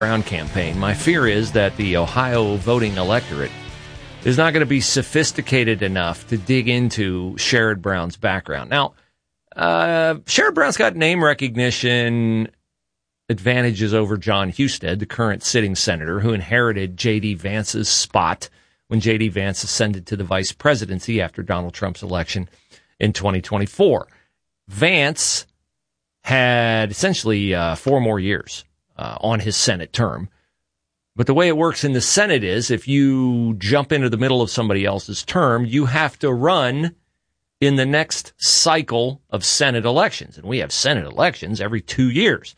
Brown campaign. My fear is that the Ohio voting electorate is not going to be sophisticated enough to dig into Sherrod Brown's background. Now, Sherrod Brown's got name recognition advantages over John Husted, the current sitting senator, who inherited J.D. Vance's spot when J.D. Vance ascended to the vice presidency after Donald Trump's election in 2024. Vance had essentially 4 more years on his Senate term. But the way it works in the Senate is if you jump into the middle of somebody else's term, you have to run in the next cycle of Senate elections. And we have Senate elections every 2 years.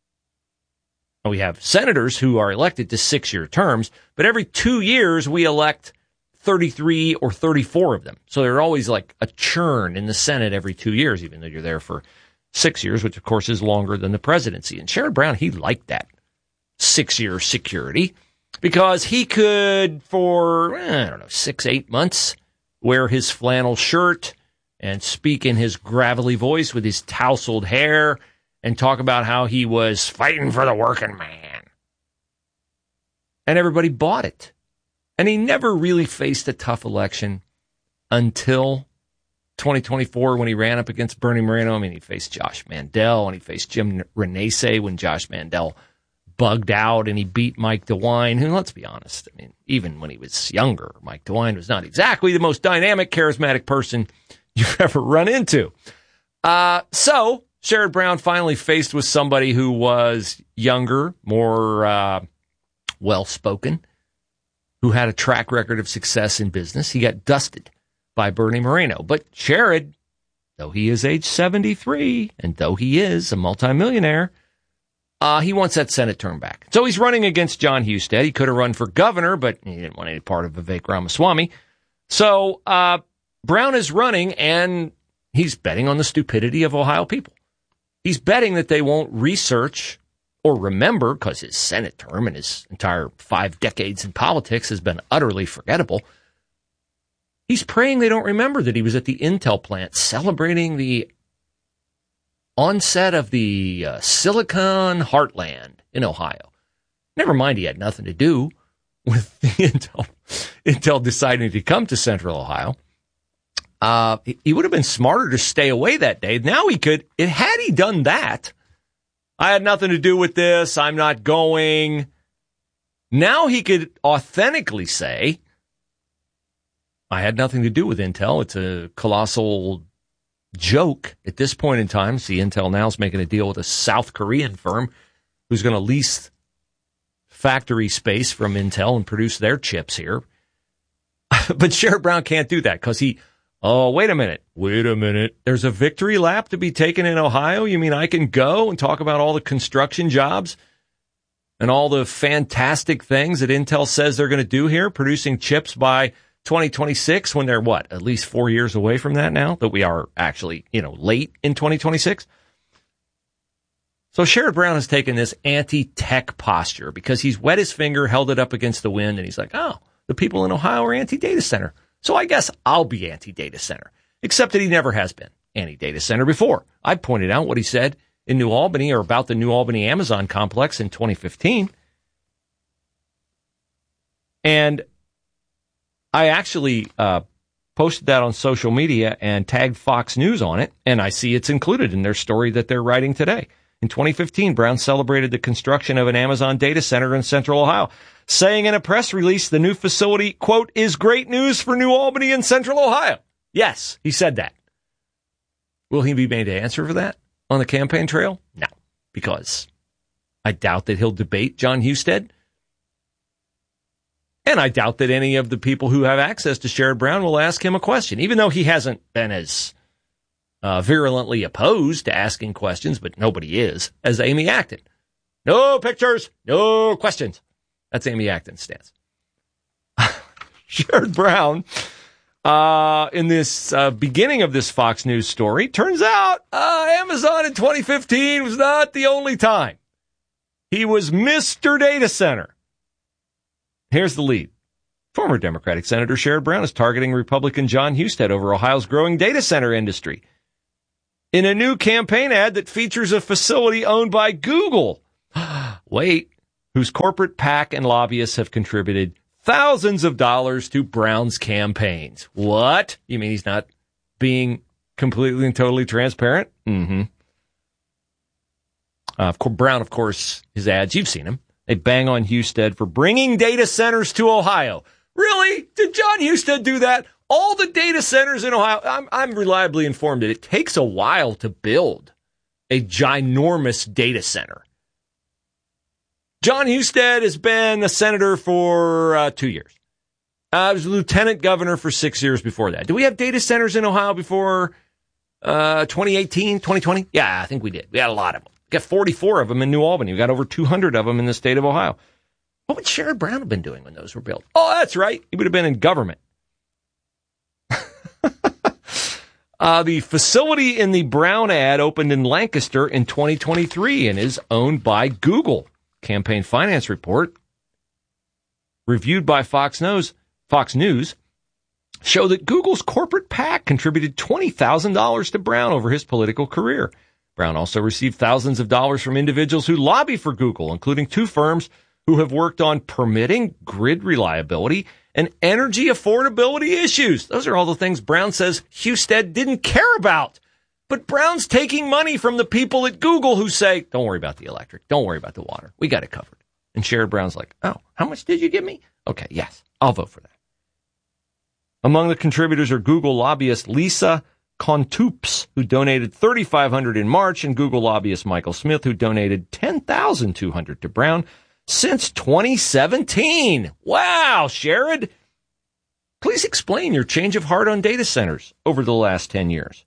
We have senators who are elected to 6-year terms, but every 2 years we elect 33 or 34 of them. So they're always like a churn in the Senate every 2 years, even though you're there for 6 years, which of course is longer than the presidency. And Sherrod Brown, he liked that 6-year security because he could, for, 6-8 months, wear his flannel shirt and speak in his gravelly voice with his tousled hair and talk about how he was fighting for the working man. And everybody bought it. And he never really faced a tough election until 2024 when he ran up against Bernie Moreno. I mean, he faced Josh Mandel and he faced Jim Renacci when Josh Mandel bugged out and he beat Mike DeWine, who, let's be honest, I mean, even when he was younger, Mike DeWine was not exactly the most dynamic, charismatic person you've ever run into. So Sherrod Brown finally faced with somebody who was younger, more well-spoken, who had a track record of success in business. He got dusted by Bernie Moreno. But Sherrod, though he is age 73, and though he is a multimillionaire, he wants that Senate term back. So he's running against John Husted. He could have run for governor, but he didn't want any part of Vivek Ramaswamy. So Brown is running, and he's betting on the stupidity of Ohio people. He's betting that they won't research or remember, because his Senate term and his entire 5 decades in politics has been utterly forgettable. He's praying they don't remember that he was at the Intel plant celebrating the onset of the Silicon Heartland in Ohio. Never mind, he had nothing to do with the Intel deciding to come to Central Ohio. He would have been smarter to stay away that day. Now he could, had he done that, I had nothing to do with this, I'm not going. Now he could authentically say, I had nothing to do with Intel. It's a colossal joke at this point in time. See, Intel now is making a deal with a South Korean firm who's going to lease factory space from Intel and produce their chips here. But Sherrod Brown can't do that because wait a minute. There's a victory lap to be taken in Ohio? You mean I can go and talk about all the construction jobs and all the fantastic things that Intel says they're going to do here, producing chips by 2026 when they're, at least 4 years away from that now, that we are actually, late in 2026? So Sherrod Brown has taken this anti-tech posture because he's wet his finger, held it up against the wind, and he's like, the people in Ohio are anti-data center. So I guess I'll be anti-data center, except that he never has been anti-data center before. I pointed out what he said in New Albany or about the New Albany Amazon complex in 2015. And I actually posted that on social media and tagged Fox News on it, and I see it's included in their story that they're writing today. In 2015, Brown celebrated the construction of an Amazon data center in Central Ohio, saying in a press release the new facility, quote, is great news for New Albany and Central Ohio. Yes, he said that. Will he be made to answer for that on the campaign trail? No, because I doubt that he'll debate John Husted. And I doubt that any of the people who have access to Sherrod Brown will ask him a question, even though he hasn't been as virulently opposed to asking questions, but nobody is, as Amy Acton. No pictures, no questions. That's Amy Acton's stance. Sherrod Brown, in this beginning of this Fox News story, turns out Amazon in 2015 was not the only time. He was Mr. Data Center. Here's the lead. Former Democratic Senator Sherrod Brown is targeting Republican John Husted over Ohio's growing data center industry in a new campaign ad that features a facility owned by Google. Wait, whose corporate PAC and lobbyists have contributed thousands of dollars to Brown's campaigns. What? You mean he's not being completely and totally transparent? Mm-hmm. Brown, of course, his ads, you've seen him. They bang on Husted for bringing data centers to Ohio. Really? Did John Husted do that? All the data centers in Ohio, I'm reliably informed that it takes a while to build a ginormous data center. John Husted has been a senator for 2 years. He was lieutenant governor for 6 years before that. Do we have data centers in Ohio before 2018, 2020? Yeah, I think we did. We had a lot of them. We got 44 of them in New Albany. We got over 200 of them in the state of Ohio. What would Sherrod Brown have been doing when those were built? Oh, that's right. He would have been in government. The facility in the Brown ad opened in Lancaster in 2023 and is owned by Google. Campaign finance report reviewed by Fox News show that Google's corporate PAC contributed $20,000 to Brown over his political career. Brown also received thousands of dollars from individuals who lobby for Google, including two firms who have worked on permitting, grid reliability, and energy affordability issues. Those are all the things Brown says Husted didn't care about. But Brown's taking money from the people at Google who say, don't worry about the electric. Don't worry about the water. We got it covered. And Sherrod Brown's like, oh, how much did you give me? Okay, yes, I'll vote for that. Among the contributors are Google lobbyist Lisa Contoops, who donated $3,500 in March, and Google lobbyist Michael Smith, who donated $10,200 to Brown since 2017. Wow, Sherrod. Please explain your change of heart on data centers over the last 10 years.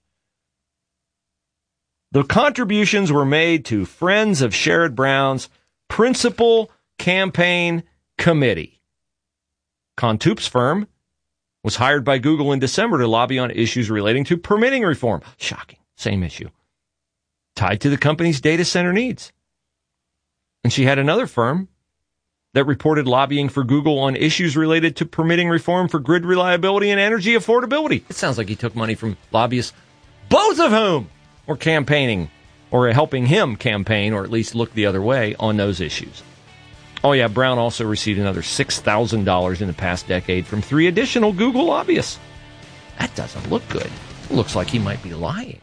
The contributions were made to Friends of Sherrod Brown's Principal Campaign Committee. Contoops' firm was hired by Google in December to lobby on issues relating to permitting reform. Shocking. Same issue. Tied to the company's data center needs. And she had another firm that reported lobbying for Google on issues related to permitting reform for grid reliability and energy affordability. It sounds like he took money from lobbyists, both of whom were campaigning or helping him campaign, or at least look the other way on those issues. Oh, yeah, Brown also received another $6,000 in the past decade from 3 additional Google lobbyists. That doesn't look good. It looks like he might be lying.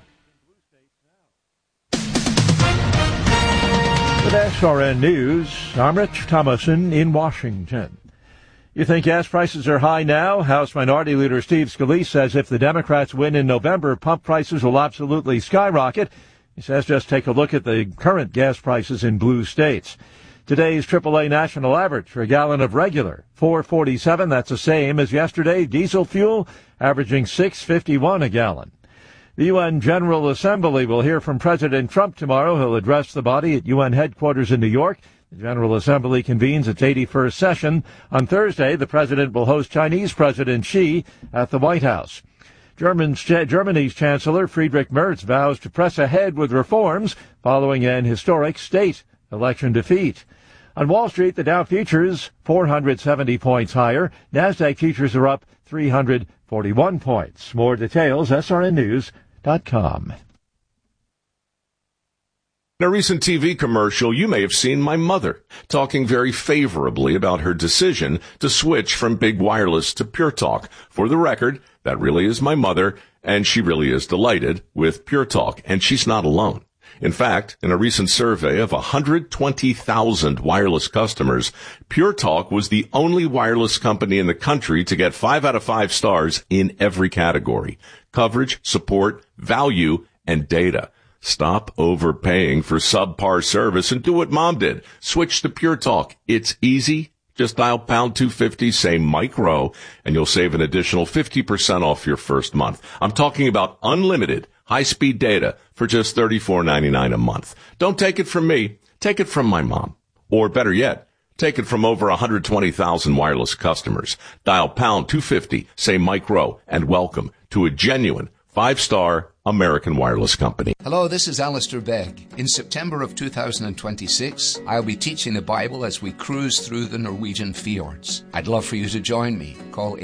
With SRN News, I'm Rich Thomason in Washington. You think gas prices are high now? House Minority Leader Steve Scalise says if the Democrats win in November, pump prices will absolutely skyrocket. He says just take a look at the current gas prices in blue states. Today's AAA national average for a gallon of regular, $4.47. That's the same as yesterday. Diesel fuel averaging $6.51 a gallon. The UN General Assembly will hear from President Trump tomorrow. He'll address the body at UN headquarters in New York. The General Assembly convenes its 81st session. On Thursday, the president will host Chinese President Xi at the White House. Germany's Chancellor Friedrich Merz vows to press ahead with reforms following an historic state election defeat. On Wall Street, the Dow futures 470 points higher. NASDAQ futures are up 341 points. More details, srnnews.com. In a recent TV commercial, you may have seen my mother talking very favorably about her decision to switch from big wireless to Pure Talk. For the record, that really is my mother, and she really is delighted with Pure Talk, and she's not alone. In fact, in a recent survey of 120,000 wireless customers, Pure Talk was the only wireless company in the country to get 5 out of 5 stars in every category: coverage, support, value, and data. Stop overpaying for subpar service and do what Mom did. Switch to Pure Talk. It's easy. Just dial pound 250, say micro, and you'll save an additional 50% off your first month. I'm talking about unlimited high-speed data for just $34.99 a month. Don't take it from me. Take it from my mom. Or better yet, take it from over 120,000 wireless customers. Dial pound 250, say micro, and welcome to a genuine 5-star American Wireless Company. Hello, this is Alistair Begg. In September of 2026, I'll be teaching the Bible as we cruise through the Norwegian fjords. I'd love for you to join me. Call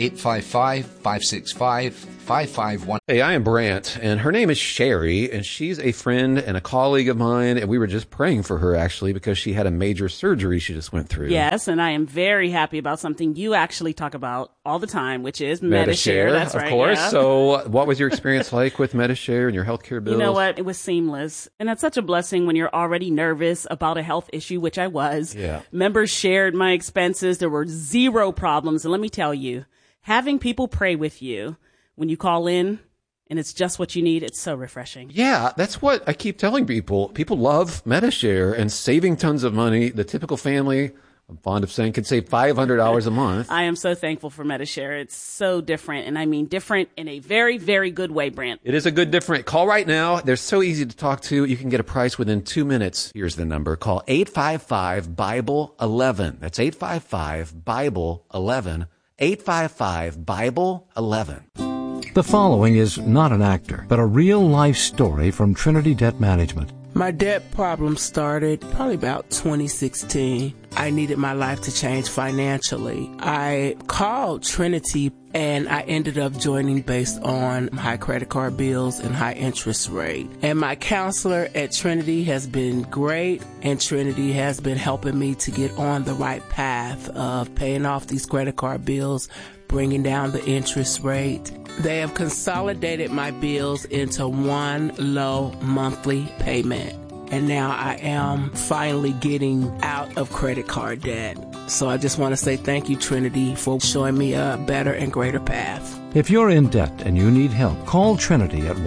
855-565-5518. Hey, I am Brant, and her name is Sherry, and she's a friend and a colleague of mine, and we were just praying for her, actually, because she had a major surgery she just went through. Yes, and I am very happy about something you actually talk about all the time, which is Medi-Share. That's right, of course. yeah. So what was your experience like with Medi-Share and your healthcare bills? You know what? It was seamless. And that's such a blessing when you're already nervous about a health issue, which I was. Yeah. Members shared my expenses. There were zero problems. And let me tell you, having people pray with you when you call in and it's just what you need, it's so refreshing. Yeah, that's what I keep telling people. People love Medi-Share and saving tons of money. The typical family, I'm fond of saying, can save $500 a month. I am so thankful for Medi-Share. It's so different, and I mean different in a very, very good way, Brent. It is a good different. Call right now. They're so easy to talk to. You can get a price within 2 minutes. Here's the number. Call 855-BIBLE-11. That's 855-BIBLE-11. 855-BIBLE-11. The following is not an actor, but a real-life story from Trinity Debt Management. My debt problem started probably about 2016. I needed my life to change financially. I called Trinity and I ended up joining based on high credit card bills and high interest rate. And my counselor at Trinity has been great, and Trinity has been helping me to get on the right path of paying off these credit card bills, bringing down the interest rate. They have consolidated my bills into one low monthly payment. And now I am finally getting out of credit card debt. So I just want to say thank you, Trinity, for showing me a better and greater path. If you're in debt and you need help, call Trinity at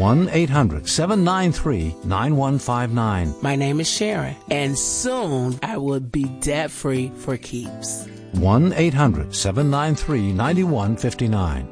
1-800-793-9159. My name is Sharon, and soon I will be debt-free for keeps. 1-800-793-9159.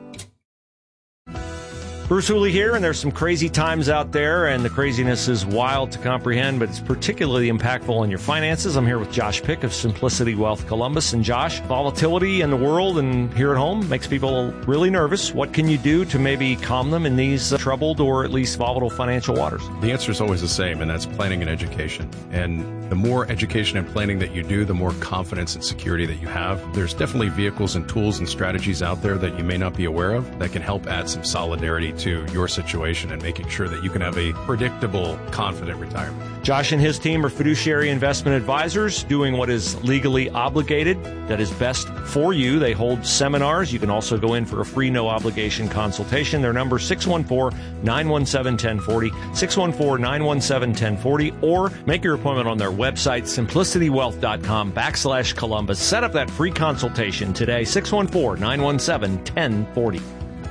Bruce Hooley here, and there's some crazy times out there, and the craziness is wild to comprehend, but it's particularly impactful on your finances. I'm here with Josh Pick of Simplicity Wealth Columbus. And Josh, volatility in the world and here at home makes people really nervous. What can you do to maybe calm them in these troubled or at least volatile financial waters? The answer is always the same, and that's planning and education. And the more education and planning that you do, the more confidence and security that you have. There's definitely vehicles and tools and strategies out there that you may not be aware of that can help add some solidarity to your situation and making sure that you can have a predictable, confident retirement. Josh and his team are fiduciary investment advisors doing what is legally obligated, that is best for you. They hold seminars. You can also go in for a free, no-obligation consultation. Their number is 614-917-1040, 614-917-1040, or make your appointment on their website, simplicitywealth.com/Columbus. Set up that free consultation today, 614-917-1040.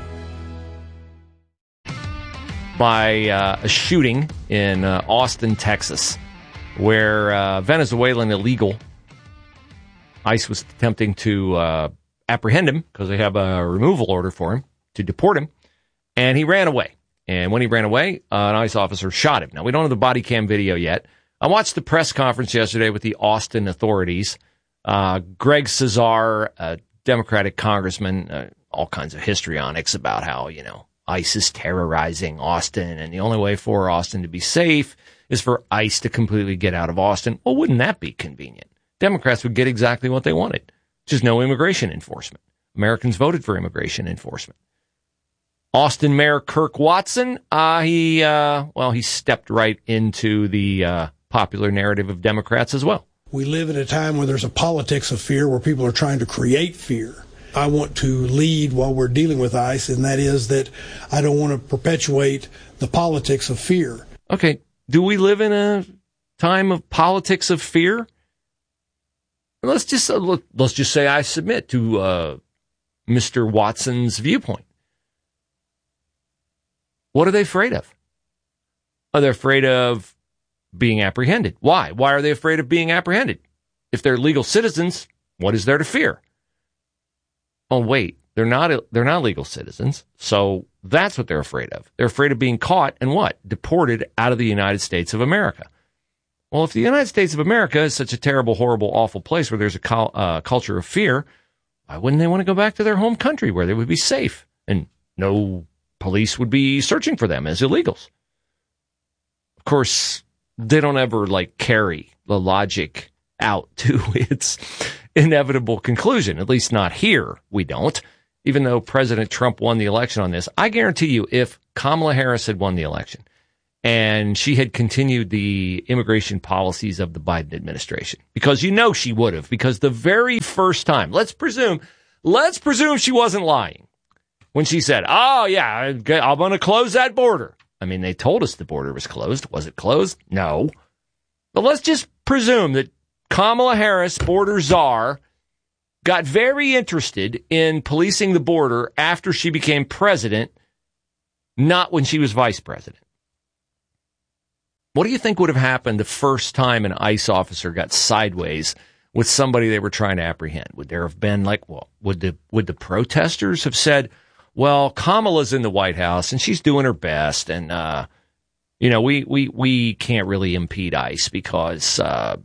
By a shooting in Austin, Texas, where Venezuelan illegal ICE was attempting to apprehend him because they have a removal order for him to deport him, and he ran away. And when he ran away, an ICE officer shot him. Now, we don't have the body cam video yet. I watched the press conference yesterday with the Austin authorities. Greg Cesar, a Democratic congressman, all kinds of histrionics about how, ICE is terrorizing Austin, and the only way for Austin to be safe is for ICE to completely get out of Austin. Well, wouldn't that be convenient? Democrats would get exactly what they wanted, just no immigration enforcement. Americans voted for immigration enforcement. Austin Mayor Kirk Watson, he stepped right into the popular narrative of Democrats as well. We live in a time where there's a politics of fear, where people are trying to create fear. I want to lead while we're dealing with ICE, and that is that I don't want to perpetuate the politics of fear. Okay, do we live in a time of politics of fear? Let's just say I submit to Mr. Watson's viewpoint. What are they afraid of? Are they afraid of being apprehended? Why? Why are they afraid of being apprehended? If they're legal citizens, what is there to fear? Oh, wait, they're not legal citizens. So that's what they're afraid of. They're afraid of being caught and what? Deported out of the United States of America. Well, if the United States of America is such a terrible, horrible, awful place where there's a culture of fear, why wouldn't they want to go back to their home country where they would be safe and no police would be searching for them as illegals? Of course, they don't ever carry the logic out to its inevitable conclusion, at least not here. We don't. Even though President Trump won the election on this, I guarantee you if Kamala Harris had won the election and she had continued the immigration policies of the Biden administration, because she would have, because the very first time, let's presume she wasn't lying when she said, oh yeah, I'm going to close that border. I mean, they told us the border was closed. Was it closed? No. But let's just presume that Kamala Harris, border czar, got very interested in policing the border after she became president, not when she was vice president. What do you think would have happened the first time an ICE officer got sideways with somebody they were trying to apprehend? Would there have been would the protesters have said, well, Kamala's in the White House and she's doing her best, and we can't really impede ICE because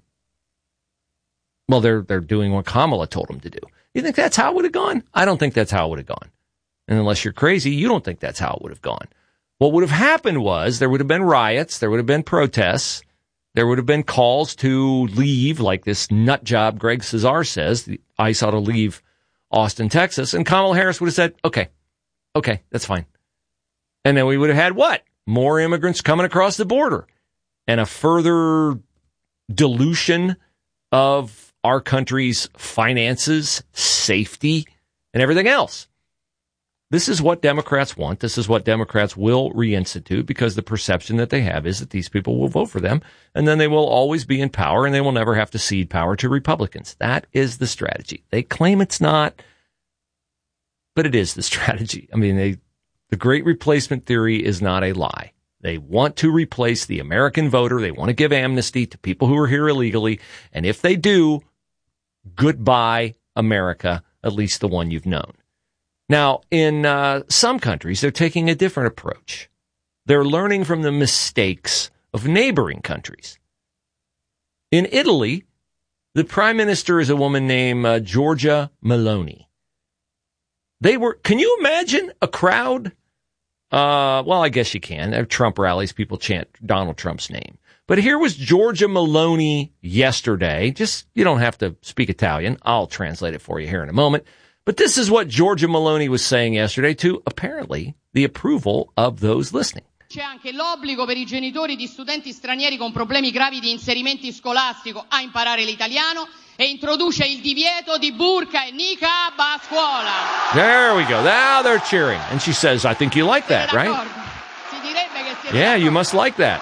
they're doing what Kamala told them to do. You think that's how it would have gone? I don't think that's how it would have gone. And unless you're crazy, you don't think that's how it would have gone. What would have happened was there would have been riots, there would have been protests, there would have been calls to leave, like this nut job Greg Cesar says, the ICE ought to leave Austin, Texas, and Kamala Harris would have said, okay, that's fine. And then we would have had what? More immigrants coming across the border and a further dilution of our country's finances, safety, and everything else. This is what Democrats want. This is what Democrats will reinstitute, because the perception that they have is that these people will vote for them, and then they will always be in power, and they will never have to cede power to Republicans. That is the strategy. They claim it's not, but it is the strategy. I mean, the Great Replacement theory is not a lie. They want to replace the American voter. They want to give amnesty to people who are here illegally, and if they do, goodbye America, at least the one you've known. Now, in some countries, they're taking a different approach. They're learning from the mistakes of neighboring countries. In Italy, the prime minister is a woman named Giorgia Meloni. Can you imagine a crowd? Well, I guess you can. At Trump rallies, people chant Donald Trump's name. But here was Giorgia Meloni yesterday. You don't have to speak Italian. I'll translate it for you here in a moment. But this is what Giorgia Meloni was saying yesterday to, apparently, the approval of those listening. C'è anche l'obbligo per I genitori di studenti stranieri con problemi gravi di inserimento scolastico a imparare l'italiano e introduce il divieto di burka e niqab a scuola. There we go. Now they're cheering. And she says, I think you like that, right? Yeah, you must like that.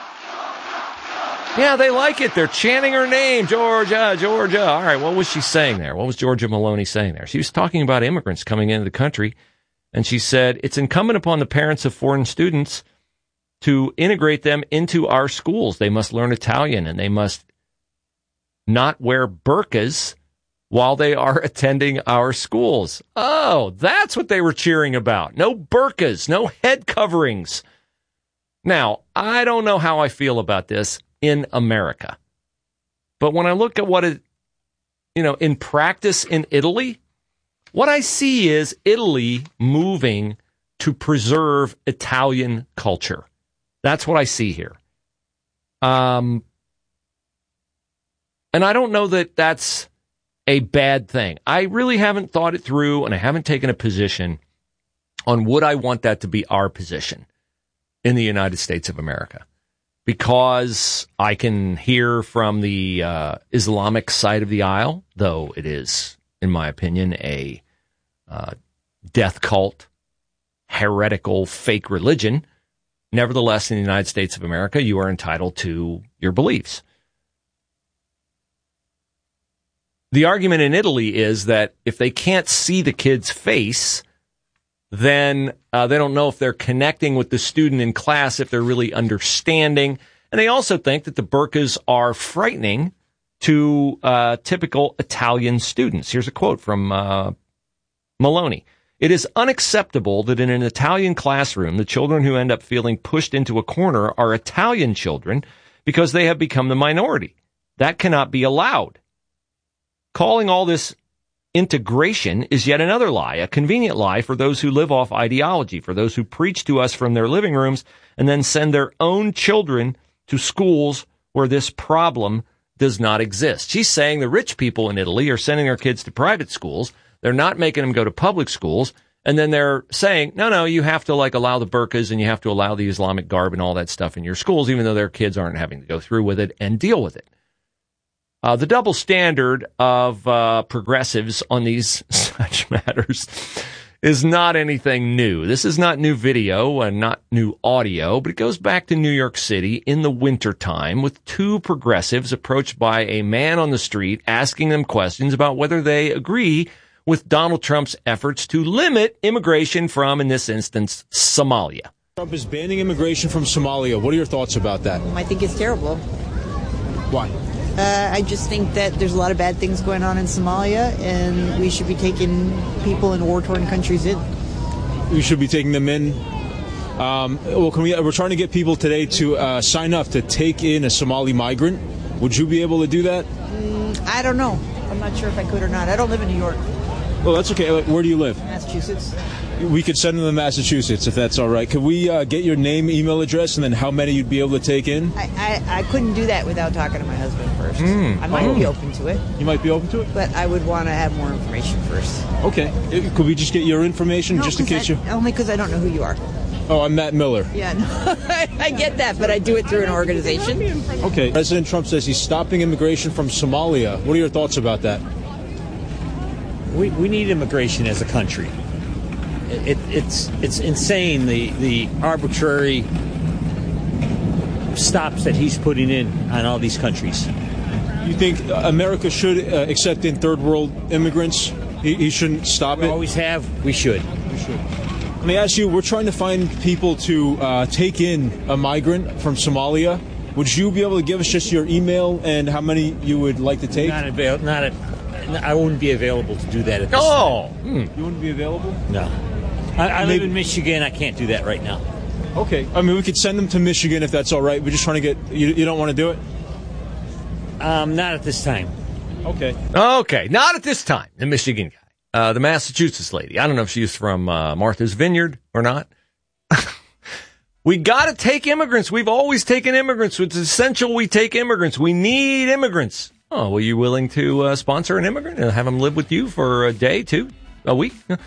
Yeah, they like it. They're chanting her name, Georgia, Georgia. All right, what was she saying there? What was Giorgia Meloni saying there? She was talking about immigrants coming into the country, and she said, it's incumbent upon the parents of foreign students to integrate them into our schools. They must learn Italian, and they must not wear burqas while they are attending our schools. Oh, that's what they were cheering about. No burqas, no head coverings. Now, I don't know how I feel about this in America. But when I look at what it, in practice in Italy, what I see is Italy moving to preserve Italian culture. That's what I see here. And I don't know that that's a bad thing. I really haven't thought it through, and I haven't taken a position on would I want that to be our position in the United States of America. Because I can hear from the Islamic side of the aisle, though it is, in my opinion, a death cult, heretical, fake religion. Nevertheless, in the United States of America, you are entitled to your beliefs. The argument in Italy is that if they can't see the kid's face, then they don't know if they're connecting with the student in class, if they're really understanding. And they also think that the burqas are frightening to typical Italian students. Here's a quote from Meloni. It is unacceptable that in an Italian classroom, the children who end up feeling pushed into a corner are Italian children because they have become the minority. That cannot be allowed. Calling all this integration is yet another lie, a convenient lie for those who live off ideology, for those who preach to us from their living rooms and then send their own children to schools where this problem does not exist. She's saying the rich people in Italy are sending their kids to private schools. They're not making them go to public schools. And then they're saying, no, you have to allow the burqas and you have to allow the Islamic garb and all that stuff in your schools, even though their kids aren't having to go through with it and deal with it. The double standard of progressives on these such matters is not anything new. This is not new video and not new audio, but it goes back to New York City in the wintertime with two progressives approached by a man on the street asking them questions about whether they agree with Donald Trump's efforts to limit immigration from, in this instance, Somalia. Trump is banning immigration from Somalia. What are your thoughts about that? I think it's terrible. Why? I just think that there's a lot of bad things going on in Somalia, and we should be taking people in war-torn countries in. We should be taking them in. We're trying to get people today to sign up to take in a Somali migrant. Would you be able to do that? I don't know. I'm not sure if I could or not. I don't live in New York. Well, that's okay. Where do you live? Massachusetts. We could send them to Massachusetts if that's all right. Could we get your name, email address, and then how many you'd be able to take in? I couldn't do that without talking to my husband first. I might be open to it. You might be open to it? But I would want to have more information first. Okay. Could we just get your information just in case Only because I don't know who you are. Oh, I'm Matt Miller. Yeah, no, I get that, but I do it through an organization. Okay. President Trump says he's stopping immigration from Somalia. What are your thoughts about that? We need immigration as a country. It's insane, the arbitrary stops that he's putting in on all these countries. You think America should accept in third world immigrants? He shouldn't stop it? We always have. We should. Let me ask you, we're trying to find people to take in a migrant from Somalia. Would you be able to give us just your email and how many you would like to take? I wouldn't be available to do that at this time. You wouldn't be available? No. I live in Michigan. I can't do that right now. Okay. I mean, we could send them to Michigan if that's all right. We're just trying to get... You don't want to do it? Not at this time. Okay. Okay. Not at this time. The Michigan guy. The Massachusetts lady. I don't know if she's from Martha's Vineyard or not. We got to take immigrants. We've always taken immigrants. It's essential we take immigrants. We need immigrants. Oh, well, you willing to sponsor an immigrant and have them live with you for a day, 2, a week? Not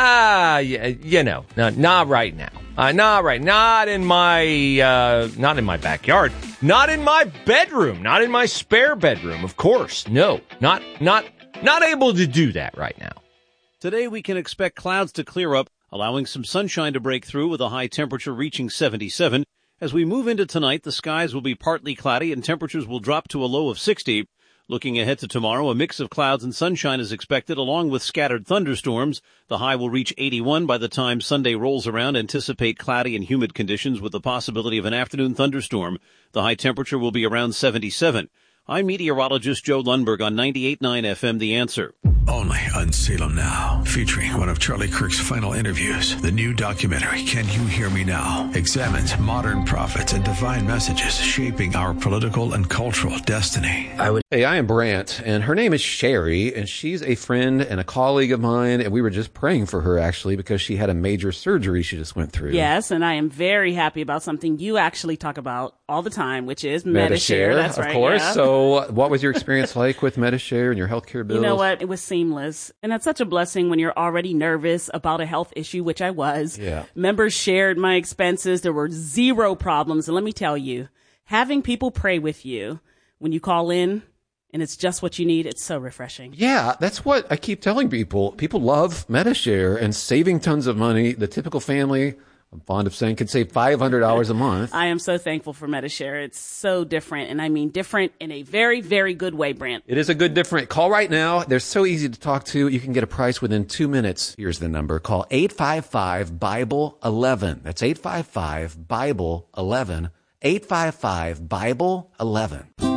right now. Not in my backyard. Not in my bedroom. Not in my spare bedroom. Of course, no. Not able to do that right now. Today we can expect clouds to clear up, allowing some sunshine to break through with a high temperature reaching 77. As we move into tonight, the skies will be partly cloudy and temperatures will drop to a low of 60. Looking ahead to tomorrow, a mix of clouds and sunshine is expected, along with scattered thunderstorms. The high will reach 81 by the time Sunday rolls around. Anticipate cloudy and humid conditions with the possibility of an afternoon thunderstorm. The high temperature will be around 77. I'm meteorologist Joe Lundberg on 98.9 FM, The Answer. Only on Salem Now, featuring one of Charlie Kirk's final interviews. The new documentary, Can You Hear Me Now?, examines modern prophets and divine messages shaping our political and cultural destiny. Hey, I am Brant, and her name is Sherry, and she's a friend and a colleague of mine, and we were just praying for her, actually, because she had a major surgery she just went through. Yes, and I am very happy about something you actually talk about all the time, which is Medi-Share. That's right, of course. Yeah. So what was your experience like with Medi-Share and your healthcare bills? You know what? It was seamless. And it's such a blessing when you're already nervous about a health issue, which I was. Yeah. Members shared my expenses. There were zero problems. And let me tell you, having people pray with you when you call in and it's just what you need, it's so refreshing. Yeah, that's what I keep telling people. People love Medi-Share and saving tons of money. The typical family, I'm fond of saying, could save $500 a month. I am so thankful for Medi-Share. It's so different, and I mean different in a very, very good way, Brent. It is a good different. Call right now. They're so easy to talk to. You can get a price within 2 minutes. Here's the number. Call 855-BIBLE-11. That's 855-BIBLE-11. 855-BIBLE-11.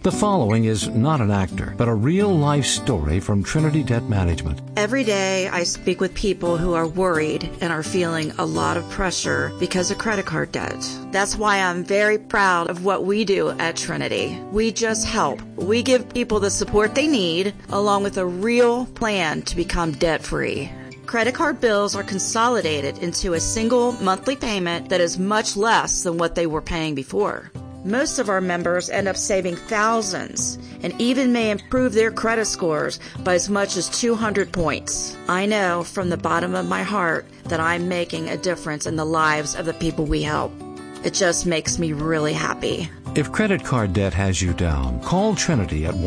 The following is not an actor, but a real-life story from Trinity Debt Management. Every day I speak with people who are worried and are feeling a lot of pressure because of credit card debt. That's why I'm very proud of what we do at Trinity. We just help. We give people the support they need, along with a real plan to become debt-free. Credit card bills are consolidated into a single monthly payment that is much less than what they were paying before. Most of our members end up saving thousands and even may improve their credit scores by as much as 200 points. I know from the bottom of my heart that I'm making a difference in the lives of the people we help. It just makes me really happy. If credit card debt has you down, call Trinity at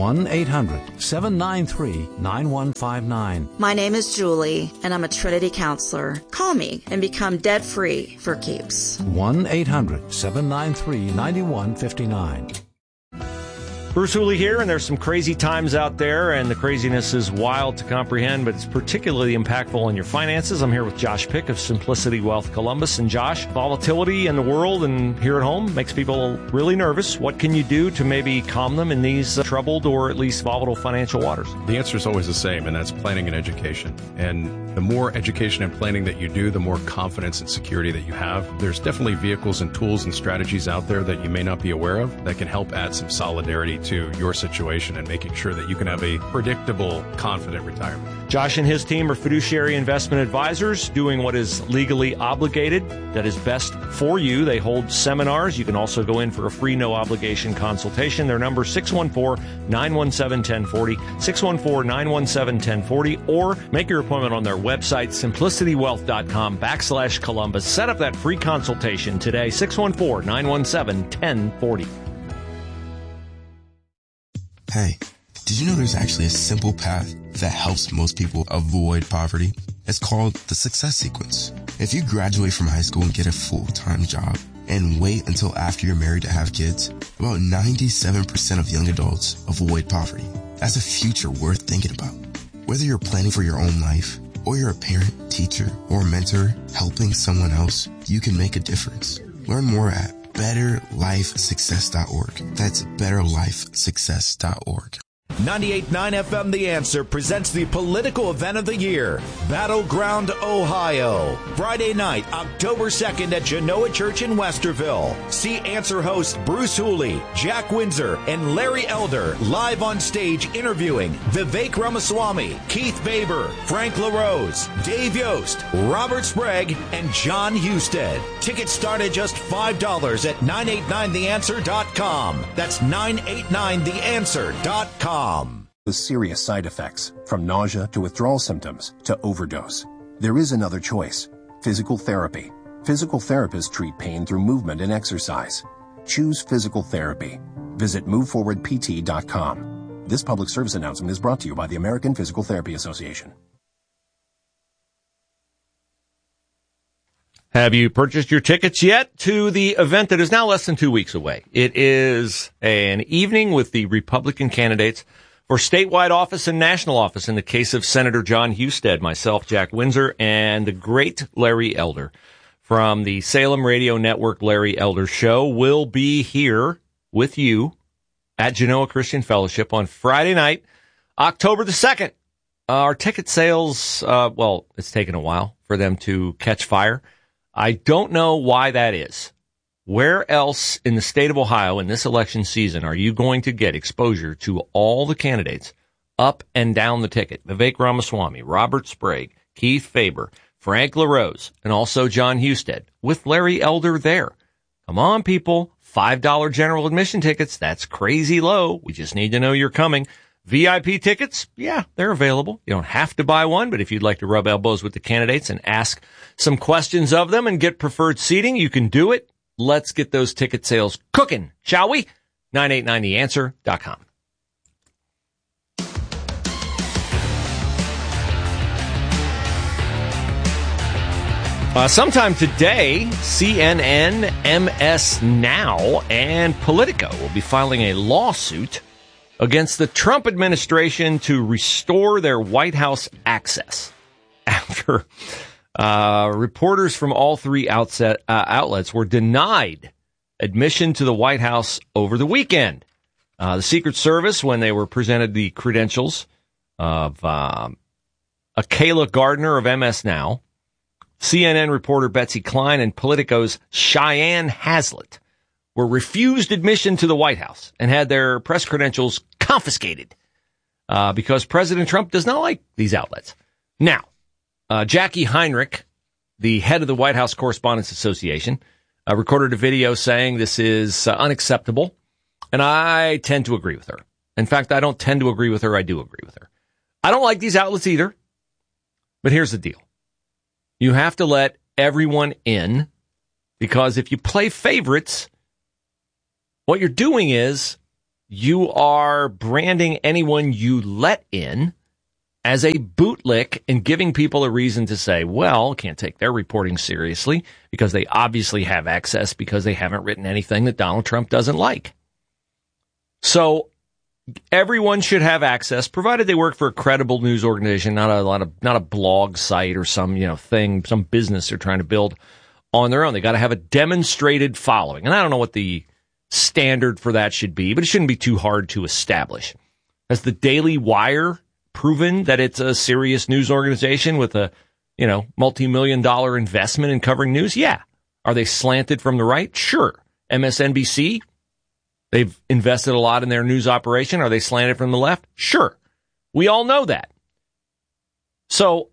1-800-793-9159. My name is Julie, and I'm a Trinity counselor. Call me and become debt-free for keeps. 1-800-793-9159. Bruce Hooley here, and there's some crazy times out there, and the craziness is wild to comprehend, but it's particularly impactful on your finances. I'm here with Josh Pick of Simplicity Wealth Columbus. And Josh, volatility in the world and here at home makes people really nervous. What can you do to maybe calm them in these troubled or at least volatile financial waters? The answer is always the same, and that's planning and education. And the more education and planning that you do, the more confidence and security that you have. There's definitely vehicles and tools and strategies out there that you may not be aware of that can help add some solidarity to your situation and making sure that you can have a predictable, confident retirement. Josh and his team are fiduciary investment advisors doing what is legally obligated that is best for you. They hold seminars. You can also go in for a free no-obligation consultation. Their number is 614-917-1040, 614-917-1040, or make your appointment on their website, simplicitywealth.com/Columbus. Set up that free consultation today, 614-917-1040. Hey, did you know there's actually a simple path that helps most people avoid poverty? It's called the Success Sequence. If you graduate from high school and get a full-time job and wait until after you're married to have kids, about 97% of young adults avoid poverty. That's a future worth thinking about. Whether you're planning for your own life or you're a parent, teacher, or mentor helping someone else, you can make a difference. Learn more at betterlifesuccess.org. That's betterlifesuccess.org. 98.9 FM The Answer presents the political event of the year, Battleground, Ohio. Friday night, October 2nd at Genoa Church in Westerville. See Answer hosts Bruce Hooley, Jack Windsor, and Larry Elder live on stage interviewing Vivek Ramaswamy, Keith Faber, Frank LaRose, Dave Yost, Robert Sprague, and John Husted. Tickets start at just $5 at 989theanswer.com. That's 989theanswer.com. With serious side effects, from nausea to withdrawal symptoms to overdose. There is another choice: physical therapy. Physical therapists treat pain through movement and exercise. Choose physical therapy. Visit moveforwardpt.com. This public service announcement is brought to you by the American Physical Therapy Association. Have you purchased your tickets yet to the event that is now less than 2 weeks away? It is an evening with the Republican candidates for statewide office and national office. In the case of Senator John Husted, myself, Jack Windsor, and the great Larry Elder from the Salem Radio Network Larry Elder Show will be here with you at Genoa Christian Fellowship on Friday night, October the 2nd. Our ticket sales, it's taken a while for them to catch fire. I don't know why that is. Where else in the state of Ohio in this election season are you going to get exposure to all the candidates up and down the ticket? Vivek Ramaswamy, Robert Sprague, Keith Faber, Frank LaRose, and also John Husted with Larry Elder there. Come on, people. $5 general admission tickets. That's crazy low. We just need to know you're coming. VIP tickets, yeah, they're available. You don't have to buy one, but if you'd like to rub elbows with the candidates and ask some questions of them and get preferred seating, you can do it. Let's get those ticket sales cooking, shall we? 989theanswer.com. Sometime today, CNN, MS Now, and Politico will be filing a lawsuit against the Trump administration to restore their White House access after reporters from all three outlets were denied admission to the White House over the weekend. The Secret Service, when they were presented the credentials of Kayla Gardner of MS Now, CNN reporter Betsy Klein, and Politico's Cheyenne Hazlitt, were refused admission to the White House and had their press credentials confiscated because President Trump does not like these outlets. Now, Jackie Heinrich, the head of the White House Correspondents Association, recorded a video saying this is unacceptable, and I tend to agree with her. In fact, I don't tend to agree with her. I do agree with her. I don't like these outlets either, but here's the deal. You have to let everyone in, because if you play favorites, what you're doing is you are branding anyone you let in as a bootlick and giving people a reason to say, well, can't take their reporting seriously because they obviously have access because they haven't written anything that Donald Trump doesn't like. So everyone should have access, provided they work for a credible news organization, not a blog site or some, thing, some business they're trying to build on their own. They got to have a demonstrated following. And I don't know what the standard for that should be, but it shouldn't be too hard to establish. Has the Daily Wire proven that it's a serious news organization with a, multi-million-dollar investment in covering news? Yeah. Are they slanted from the right? Sure. MSNBC, they've invested a lot in their news operation. Are they slanted from the left? Sure. We all know that. So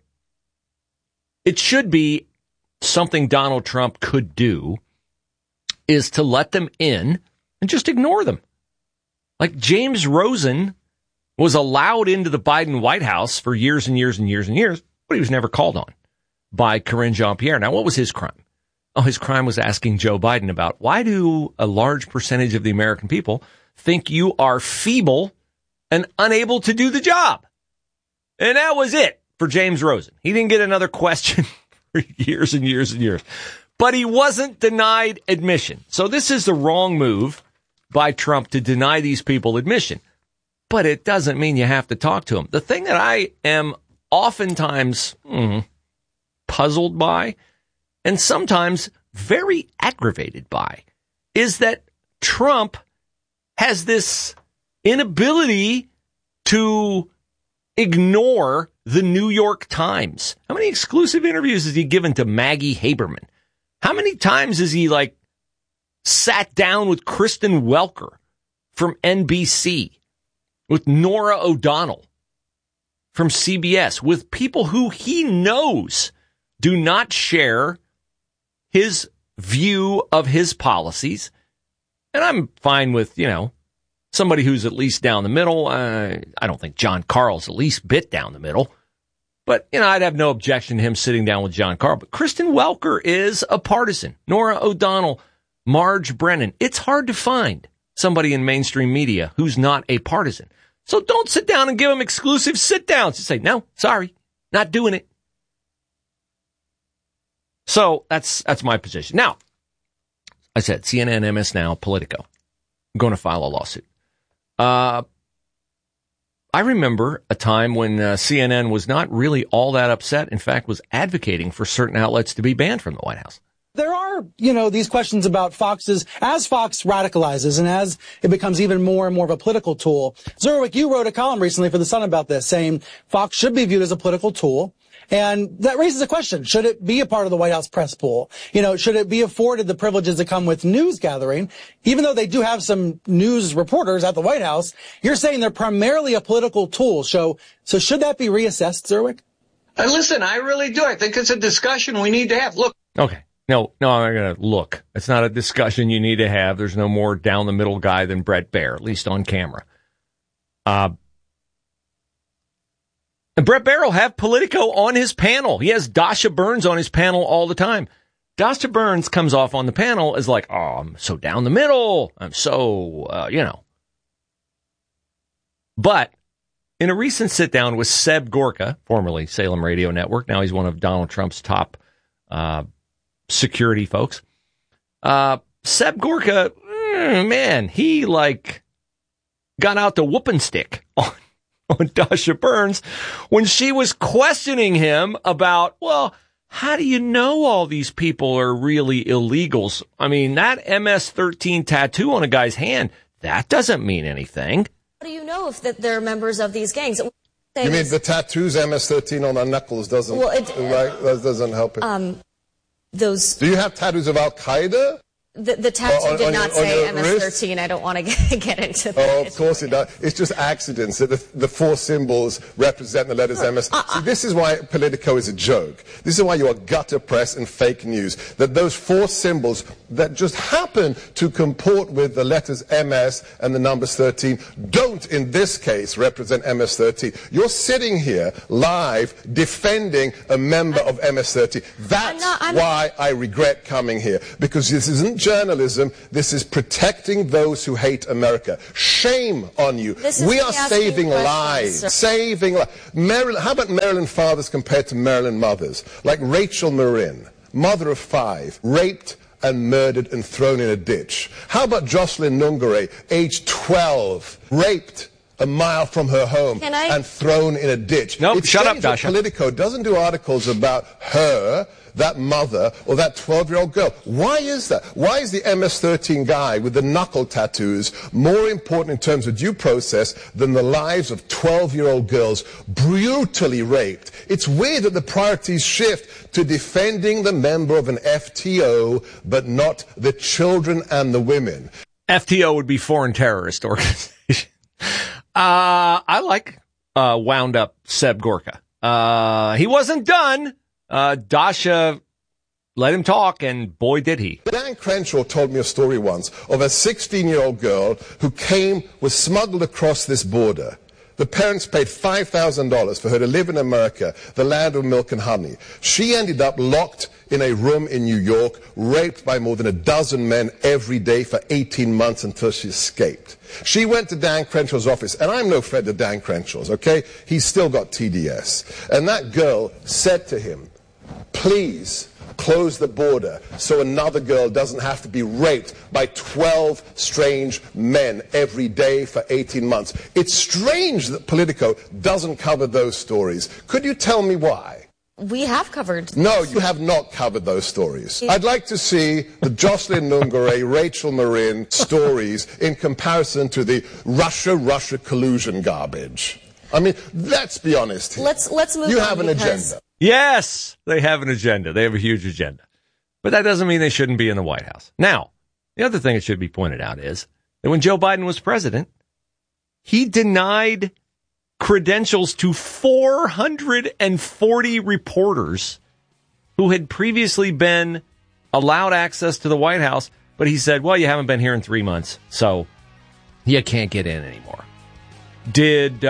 it should be something Donald Trump could do is to let them in and just ignore them. Like James Rosen was allowed into the Biden White House for years and years and years and years, but he was never called on by Karine Jean-Pierre. Now, what was his crime? Oh, his crime was asking Joe Biden about why do a large percentage of the American people think you are feeble and unable to do the job? And that was it for James Rosen. He didn't get another question for years and years and years. But he wasn't denied admission. So this is the wrong move by Trump to deny these people admission. But it doesn't mean you have to talk to them. The thing that I am oftentimes puzzled by, and sometimes very aggravated by, is that Trump has this inability to ignore the New York Times. How many exclusive interviews has he given to Maggie Haberman? How many times has he, sat down with Kristen Welker from NBC, with Nora O'Donnell from CBS, with people who he knows do not share his view of his policies? And I'm fine with, somebody who's at least down the middle. I don't think John Karl's the least bit down the middle. But, I'd have no objection to him sitting down with John Karl. But Kristen Welker is a partisan. Nora O'Donnell, Marge Brennan. It's hard to find somebody in mainstream media who's not a partisan. So don't sit down and give them exclusive sit-downs. Just say, no, sorry, not doing it. So that's my position. Now, I said CNN, MS Now, Politico. I'm going to file a lawsuit. I remember a time when CNN was not really all that upset. In fact, was advocating for certain outlets to be banned from the White House. There are, these questions about Fox's, as Fox radicalizes and as it becomes even more and more of a political tool. Zerwick, you wrote a column recently for The Sun about this, saying Fox should be viewed as a political tool. And that raises a question. Should it be a part of the White House press pool? Should it be afforded the privileges that come with news gathering? Even though they do have some news reporters at the White House, you're saying they're primarily a political tool. So should that be reassessed, Zerwick? Listen, I really do. I think it's a discussion we need to have. Look. Okay. No, I'm going to look. It's not a discussion you need to have. There's no more down the middle guy than Bret Baier, at least on camera. And Bret Baier will have Politico on his panel. He has Dasha Burns on his panel all the time. Dasha Burns comes off on the panel as like, oh, I'm so down the middle. I'm so, But in a recent sit-down with Seb Gorka, formerly Salem Radio Network, now he's one of Donald Trump's top security folks. Seb Gorka, man, he got out the whooping stick on Dasha Burns when she was questioning him about, well, how do you know all these people are really illegals? I mean, that MS-13 tattoo on a guy's hand, That doesn't mean anything. How do you know if that they're members of these gangs? You mean the tattoos MS-13 on their knuckles doesn't that doesn't help it? Those. Do you have tattoos of Al-Qaeda? The tattoo did not say MS-13. Wrist? I don't want to get into that. Oh, of course it does. It's just accidents that the four symbols represent the letters MS. See, this is why Politico is a joke. This is why you are gutter press and fake news. That those four symbols that just happen to comport with the letters MS and the numbers 13 don't, in this case, represent MS-13. You're sitting here live defending a member of MS-13. That's why I regret coming here. Because this isn't journalism, this is protecting those who hate America. Shame on you. We are saving lives. Saving lives. How about Maryland fathers compared to Maryland mothers? Like Rachel Marin, mother of 5, raped and murdered and thrown in a ditch. How about Jocelyn Nungare, age 12, raped a mile from her home and thrown in a ditch? Nope, shut up, Dasha. Politico doesn't do articles about her, that mother, or that 12-year-old girl. Why is that? Why is the MS-13 guy with the knuckle tattoos more important in terms of due process than the lives of 12-year-old girls brutally raped? It's weird that the priorities shift to defending the member of an FTO, but not the children and the women. FTO would be Foreign Terrorist Organization. I like wound up Seb Gorka. He wasn't done. Dasha let him talk, and boy, did he. Dan Crenshaw told me a story once of a 16-year-old girl who was smuggled across this border. The parents paid $5,000 for her to live in America, the land of milk and honey. She ended up locked in a room in New York, raped by more than a dozen men every day for 18 months until she escaped. She went to Dan Crenshaw's office, and I'm no friend of Dan Crenshaw's, okay? He's still got TDS. And that girl said to him, please close the border so another girl doesn't have to be raped by 12 strange men every day for 18 months. It's strange that Politico doesn't cover those stories. Could you tell me why? We have covered. No, you have not covered those stories. I'd like to see the Jocelyn Nungare, Rachel Marin stories in comparison to the Russia collusion garbage. I mean, let's be honest here. Let's move on. You have an agenda. Yes, they have an agenda. They have a huge agenda. But that doesn't mean they shouldn't be in the White House. Now, the other thing that should be pointed out is that when Joe Biden was president, he denied credentials to 440 reporters who had previously been allowed access to the White House. But he said, well, you haven't been here in 3 months, so you can't get in anymore. Did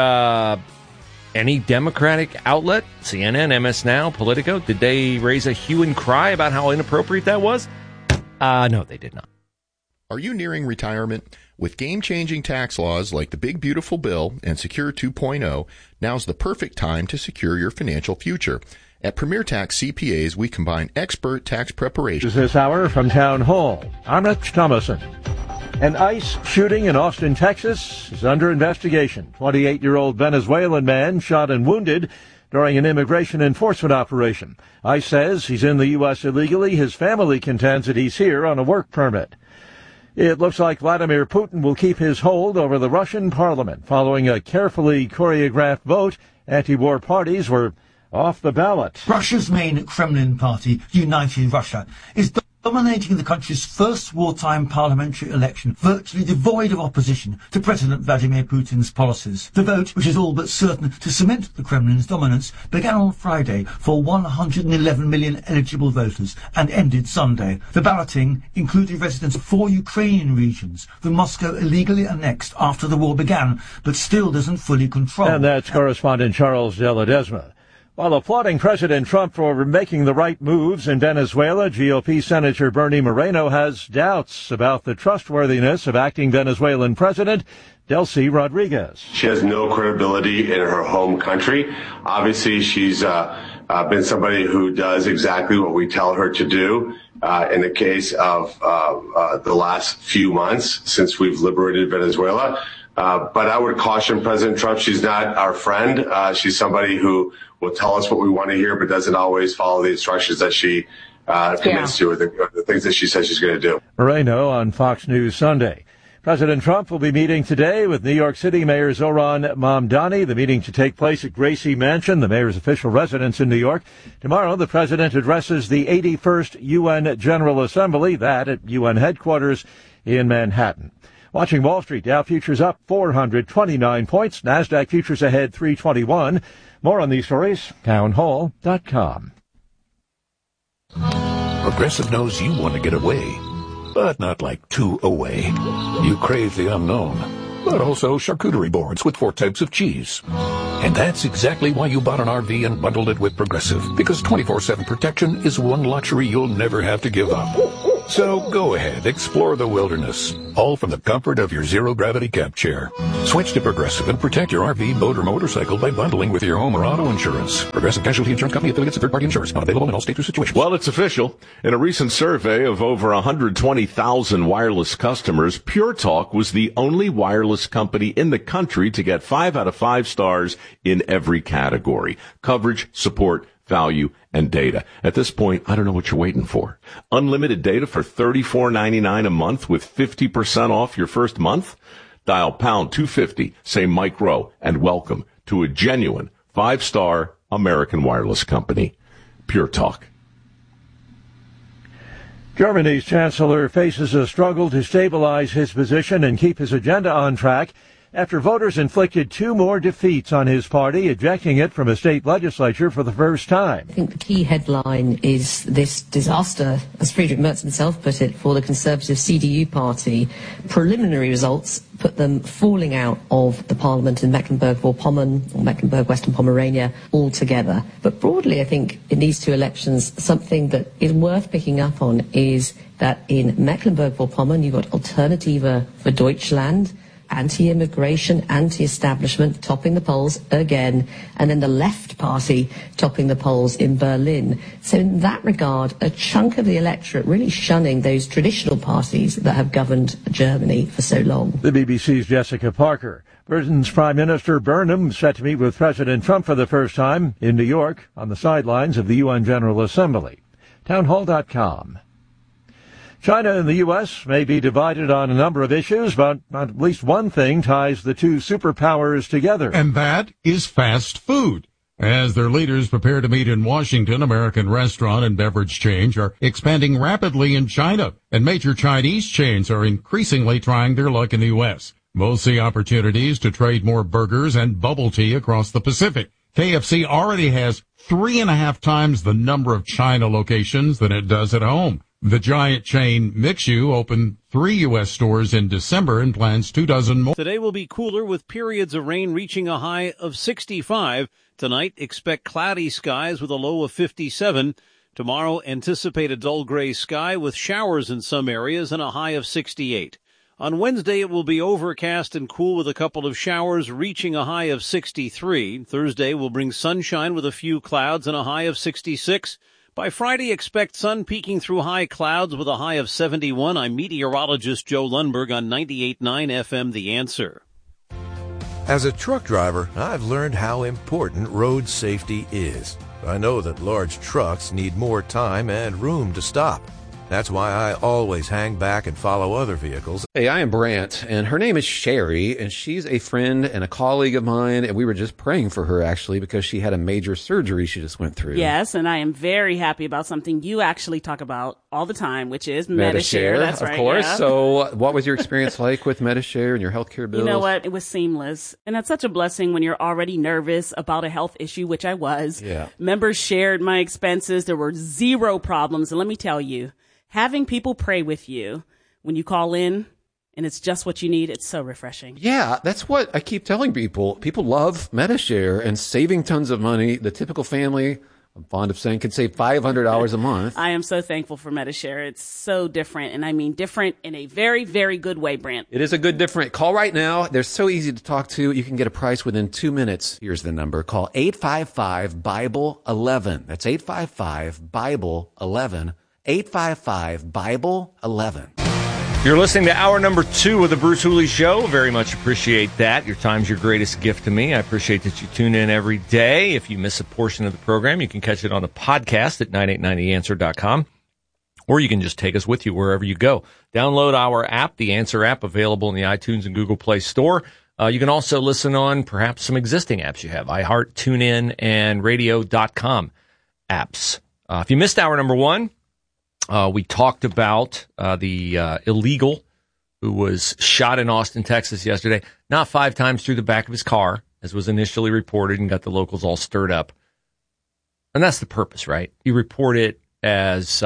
any Democratic outlet, CNN, MS Now, Politico, did they raise a hue and cry about how inappropriate that was? No, they did not. Are you nearing retirement? With game-changing tax laws like the Big Beautiful Bill and Secure 2.0, now's the perfect time to secure your financial future. At Premier Tax CPAs, we combine expert tax preparation. This hour from Town Hall, I'm Rich Thomason. An ICE shooting in Austin, Texas is under investigation. 28-year-old Venezuelan man shot and wounded during an immigration enforcement operation. ICE says he's in the U.S. illegally. His family contends that he's here on a work permit. It looks like Vladimir Putin will keep his hold over the Russian parliament. Following a carefully choreographed vote, anti-war parties were off the ballot. Russia's main Kremlin party, United Russia, is dominating the country's first wartime parliamentary election, virtually devoid of opposition to President Vladimir Putin's policies. The vote, which is all but certain to cement the Kremlin's dominance, began on Friday for 111 million eligible voters and ended Sunday. The balloting included residents of 4 Ukrainian regions that Moscow illegally annexed after the war began, but still doesn't fully control. And that's correspondent Charles De Ledesma. While applauding President Trump for making the right moves in Venezuela, GOP Senator Bernie Moreno has doubts about the trustworthiness of acting Venezuelan President Delcy Rodriguez. She has no credibility in her home country. Obviously, she's been somebody who does exactly what we tell her to do. In the case of the last few months since we've liberated Venezuela. But I would caution President Trump, she's not our friend. She's somebody who will tell us what we want to hear, but doesn't always follow the instructions that she commits to, or the things that she says she's going to do. Moreno on Fox News Sunday. President Trump will be meeting today with New York City Mayor Zohran Mamdani. The meeting to take place at Gracie Mansion, the mayor's official residence in New York. Tomorrow, the president addresses the 81st UN General Assembly, that at UN headquarters in Manhattan. Watching Wall Street, Dow futures up 429 points. NASDAQ futures ahead 321. More on these stories, townhall.com. Progressive knows you want to get away, but not like too away. You crave the unknown, but also charcuterie boards with 4 types of cheese. And that's exactly why you bought an RV and bundled it with Progressive, because 24/7 protection is one luxury you'll never have to give up. So go ahead, explore the wilderness, all from the comfort of your zero-gravity camp chair. Switch to Progressive and protect your RV, boat, or motorcycle by bundling with your home or auto insurance. Progressive Casualty Insurance Company, affiliates of third-party insurance, not available in all states or situations. Well, it's official. In a recent survey of over 120,000 wireless customers, Pure Talk was the only wireless company in the country to get 5 out of 5 stars in every category: coverage, support, value, and data. At this point, I don't know what you're waiting for. Unlimited data for $34.99 a month with 50% off your first month? Dial pound 250, say Mike Rowe, and welcome to a genuine 5-star American wireless company. Pure Talk. Germany's chancellor faces a struggle to stabilize his position and keep his agenda on track after voters inflicted 2 more defeats on his party, ejecting it from a state legislature for the first time. I think the key headline is this disaster, as Friedrich Merz himself put it, for the conservative CDU party. Preliminary results put them falling out of the parliament in Mecklenburg-Vorpommern or Mecklenburg-Western Pomerania altogether. But broadly, I think in these 2 elections, something that is worth picking up on is that in Mecklenburg-Vorpommern, you've got Alternative for Deutschland, anti-immigration, anti-establishment, topping the polls again, and then the Left Party topping the polls in Berlin. So in that regard, a chunk of the electorate really shunning those traditional parties that have governed Germany for so long. The BBC's Jessica Parker. Britain's Prime Minister Burnham set to meet with President Trump for the first time in New York on the sidelines of the UN General Assembly. Townhall.com. China and the U.S. may be divided on a number of issues, but at least one thing ties the 2 superpowers together. And that is fast food. As their leaders prepare to meet in Washington, American restaurant and beverage chains are expanding rapidly in China, and major Chinese chains are increasingly trying their luck in the U.S. Both see opportunities to trade more burgers and bubble tea across the Pacific. KFC already has 3.5 times the number of China locations than it does at home. The giant chain Mixu opened 3 U.S. stores in December and plans 24 more. Today will be cooler with periods of rain reaching a high of 65. Tonight, expect cloudy skies with a low of 57. Tomorrow, anticipate a dull gray sky with showers in some areas and a high of 68. On Wednesday, it will be overcast and cool with a couple of showers reaching a high of 63. Thursday will bring sunshine with a few clouds and a high of 66. By Friday, expect sun peeking through high clouds with a high of 71. I'm meteorologist Joe Lundberg on 98.9 FM The Answer. As a truck driver, I've learned how important road safety is. I know that large trucks need more time and room to stop. That's why I always hang back and follow other vehicles. Hey, I am Brant, and her name is Sherry, and she's a friend and a colleague of mine, and we were just praying for her, actually, because she had a major surgery she just went through. Yes, and I am very happy about something you actually talk about all the time, which is Medi-Share. That's right, of course. Yeah. So what was your experience like with Medi-Share and your healthcare bills? You know what? It was seamless. And that's such a blessing when you're already nervous about a health issue, which I was. Yeah. Members shared my expenses. There were 0 problems. And let me tell you, having people pray with you when you call in and it's just what you need, it's so refreshing. Yeah, that's what I keep telling people. People love Medi-Share and saving tons of money. The typical family, I'm fond of saying, can save $500 a month. I am so thankful for Medi-Share. It's so different, and I mean different in a very, very good way, Brant. It is a good different. Call right now. They're so easy to talk to. You can get a price within 2 minutes. Here's the number. Call 855-BIBLE-11. That's 855-BIBLE-11. 855-BIBLE-11. You're listening to hour number 2 of the Bruce Hooley Show. Very much appreciate that. Your time's your greatest gift to me. I appreciate that you tune in every day. If you miss a portion of the program, you can catch it on a podcast at 989theanswer.com or you can just take us with you wherever you go. Download our app, the Answer app, available in the iTunes and Google Play Store. You can also listen on perhaps some existing apps you have, iHeart, TuneIn, and Radio.com apps. If you missed hour number one, we talked about the illegal who was shot in Austin, Texas yesterday, not 5 times through the back of his car, as was initially reported, and got the locals all stirred up. And that's the purpose, right? You report it as,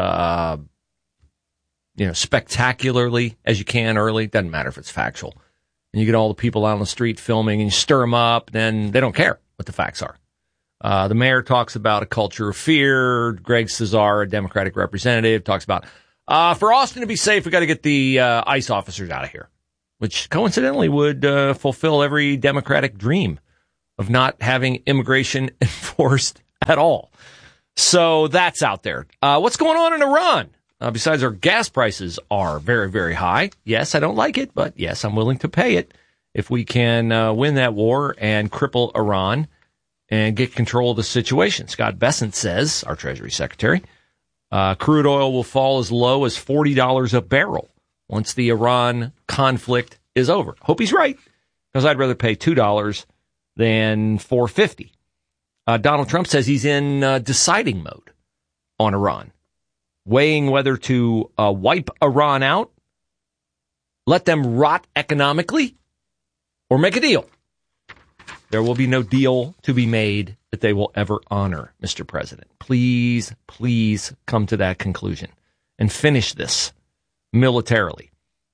spectacularly as you can early. Doesn't matter if it's factual. And you get all the people out on the street filming, and you stir them up, then they don't care what the facts are. The mayor talks about a culture of fear. Greg Cesar, a Democratic representative, talks about, for Austin to be safe, we got to get the ICE officers out of here, which coincidentally would fulfill every Democratic dream of not having immigration enforced at all. So that's out there. What's going on in Iran? Besides, our gas prices are very, very high. Yes, I don't like it, but yes, I'm willing to pay it if we can win that war and cripple Iran and get control of the situation. Scott Bessent says, our Treasury Secretary, crude oil will fall as low as $40 a barrel once the Iran conflict is over. Hope he's right, because I'd rather pay $2 than $4.50. Donald Trump says he's in deciding mode on Iran, weighing whether to wipe Iran out, let them rot economically, or make a deal. There will be no deal to be made that they will ever honor, Mr. President. Please, please come to that conclusion and finish this militarily.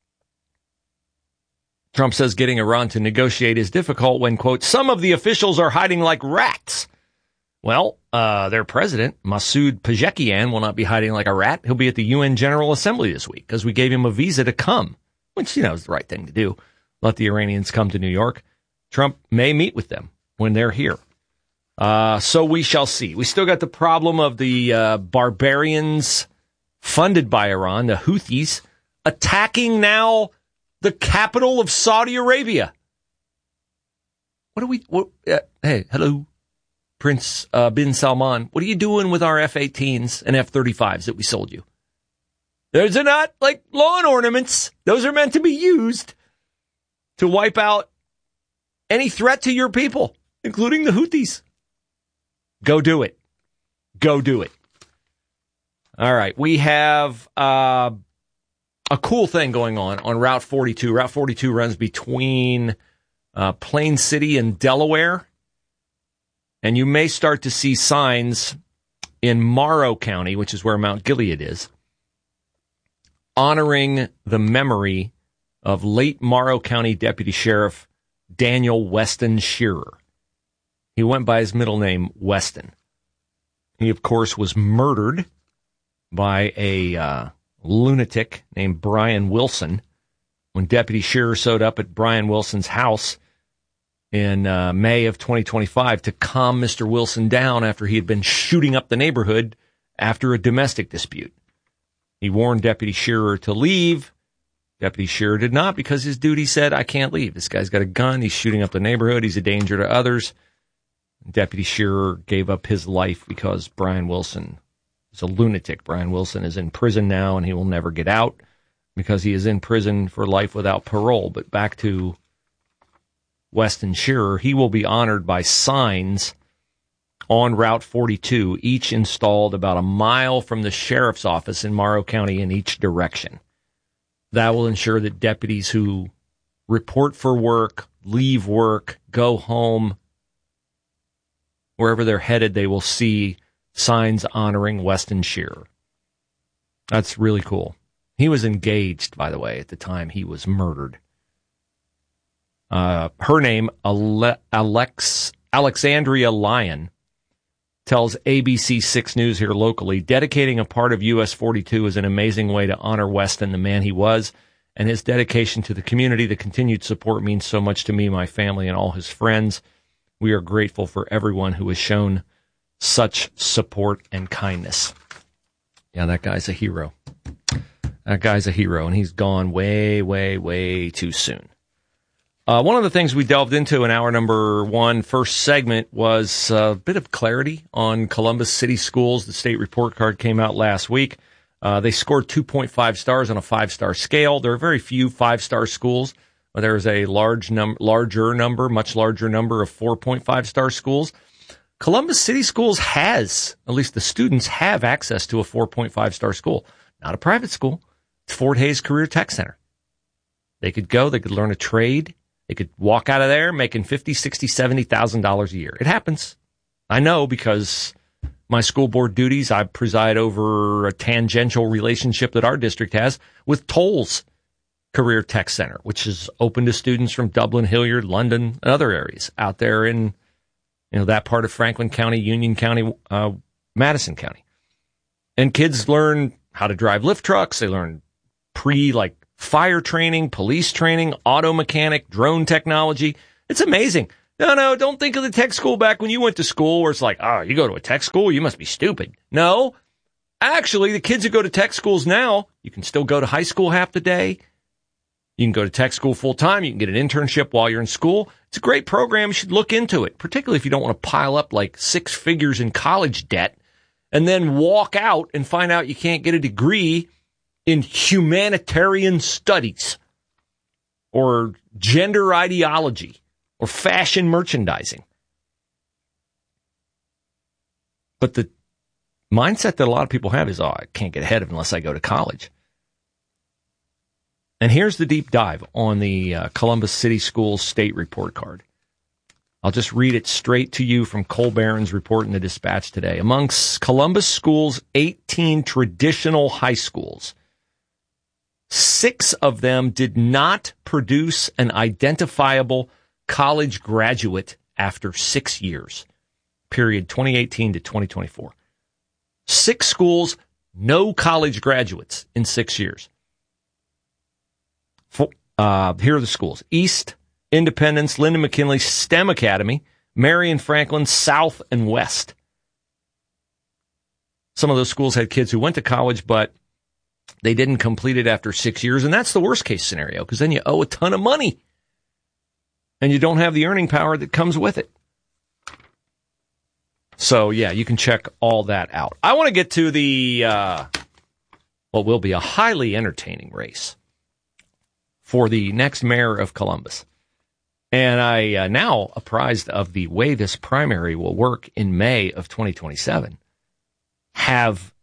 Trump says getting Iran to negotiate is difficult when, quote, some of the officials are hiding like rats. Well, their president, Masoud Pezeshkian, will not be hiding like a rat. He'll be at the UN General Assembly this week because we gave him a visa to come, which, is the right thing to do. Let the Iranians come to New York. Trump may meet with them when they're here. So we shall see. We still got the problem of the barbarians funded by Iran, the Houthis, attacking now the capital of Saudi Arabia. Hey, hello, Prince bin Salman. What are you doing with our F-18s and F-35s that we sold you? Those are not like lawn ornaments. Those are meant to be used to wipe out any threat to your people, including the Houthis. Go do it. Go do it. All right. We have a cool thing going on Route 42. Route 42 runs between Plain City and Delaware. And you may start to see signs in Morrow County, which is where Mount Gilead is, honoring the memory of late Morrow County Deputy Sheriff Daniel Weston Shearer. He went by his middle name, Weston. He, of course, was murdered by a lunatic named Brian Wilson when Deputy Shearer showed up at Brian Wilson's house in May of 2025 to calm Mr. Wilson down after he had been shooting up the neighborhood after a domestic dispute. He warned Deputy Shearer to leave. Deputy Shearer did not because his duty said, I can't leave. This guy's got a gun. He's shooting up the neighborhood. He's a danger to others. Deputy Shearer gave up his life because Brian Wilson is a lunatic. Brian Wilson is in prison now, and he will never get out because he is in prison for life without parole. But back to Weston Shearer, he will be honored by signs on Route 42, each installed about a mile from the sheriff's office in Morrow County in each direction. That will ensure that deputies who report for work, leave work, go home, wherever they're headed, they will see signs honoring Weston Shearer. That's really cool. He was engaged, by the way, at the time he was murdered. Her name, Alexandria Lyon, tells ABC 6 News here locally, dedicating a part of US 42 is an amazing way to honor Weston, the man he was, and his dedication to the community. The continued support means so much to me, my family, and all his friends. We are grateful for everyone who has shown such support and kindness. Yeah, that guy's a hero. That guy's a hero, and he's gone way, way, way too soon. One of the things we delved into in hour number one, first segment, was a bit of clarity on Columbus City Schools. The state report card came out last week. They scored 2.5 stars on a 5-star scale. There are very few 5-star schools. There's a much larger number of 4.5-star schools. Columbus City Schools has, at least the students have access to a 4.5-star school. Not a private school. It's Fort Hays Career Tech Center. They could go, they could learn a trade. They could walk out of there making $50,000, $60,000, $70,000 a year. It happens. I know because my school board duties, I preside over a tangential relationship that our district has with Tolles Career Tech Center, which is open to students from Dublin, Hilliard, London, and other areas out there in that part of Franklin County, Union County, Madison County. And kids learn how to drive lift trucks. They learn fire training, police training, auto mechanic, drone technology. It's amazing. No, don't think of the tech school back when you went to school where it's like, you go to a tech school, you must be stupid. No, actually, the kids who go to tech schools now, you can still go to high school half the day. You can go to tech school full time. You can get an internship while you're in school. It's a great program. You should look into it, particularly if you don't want to pile up like 6 figures in college debt and then walk out and find out you can't get a degree in humanitarian studies or gender ideology or fashion merchandising. But the mindset that a lot of people have is, I can't get ahead unless I go to college. And here's the deep dive on the Columbus City Schools State Report Card. I'll just read it straight to you from Cole Barron's report in the Dispatch today. Amongst Columbus Schools' 18 traditional high schools, 6 of them did not produce an identifiable college graduate after 6 years, period 2018 to 2024. 6 schools, no college graduates in 6 years. Here are the schools: East, Independence, Lyndon McKinley, STEM Academy, Marion Franklin, South, and West. Some of those schools had kids who went to college, but they didn't complete it after 6 years, and that's the worst case scenario, because then you owe a ton of money, and you don't have the earning power that comes with it. So, yeah, you can check all that out. I want to get to the, what will be a highly entertaining race for the next mayor of Columbus. And I now apprised of the way this primary will work in May of 2027. Have